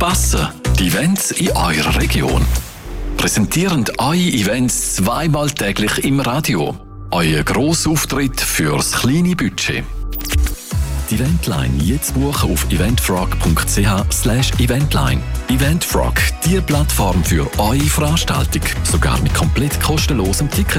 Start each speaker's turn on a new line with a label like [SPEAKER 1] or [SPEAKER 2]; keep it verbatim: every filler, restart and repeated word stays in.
[SPEAKER 1] passen. Die Events in eurer Region. Präsentieren eure Events zweimal täglich im Radio. Euer Grossauftritt fürs kleine Budget. Die Eventline jetzt buchen auf eventfrog punkt c h slash eventline. Eventfrog, die Plattform für eure Veranstaltung. Sogar mit komplett kostenlosem Ticket